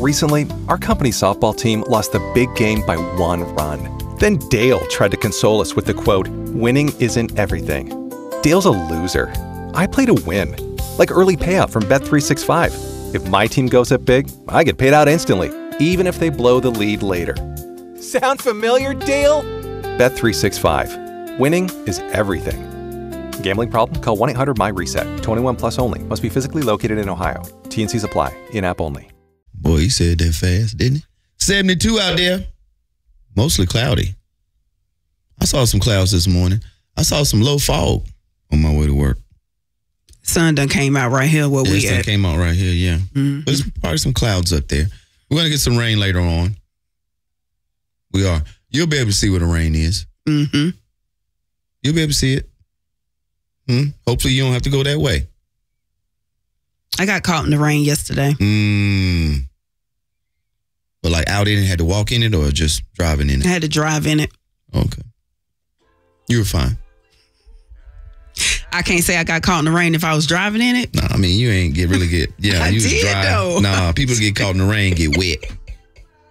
Recently, our company's softball team lost the big game by 1 run. Then Dale tried to console us with the quote, "Winning isn't everything." Dale's a loser. I play to win. Like early payout from Bet365. If my team goes up big, I get paid out instantly, even if they blow the lead later. Sound familiar, Dale? Bet365. Winning is everything. Gambling problem? Call 1-800-MY-RESET. 21 plus only. Must be physically located in Ohio. T&Cs apply. In-app only. Boy, he said that fast, didn't he? 72 out there. Mostly cloudy. I saw some clouds this morning. I saw some low fog on my way to work. Sun done came out right here where we sun at. Came out right here, yeah. Mm-hmm. But there's probably some clouds up there. We're going to get some rain later on. We are. You'll be able to see where the rain is. Mm-hmm. You'll be able to see it. Hopefully you don't have to go that way. I got caught in the rain yesterday. But like out in it, had to walk in it or just driving in it? I had to drive in it. Okay. You were fine. I can't say I got caught in the rain if I was driving in it. Nah, I mean, you ain't really get. Yeah, I you was did dry. though. Nah, people get caught in the rain, get wet.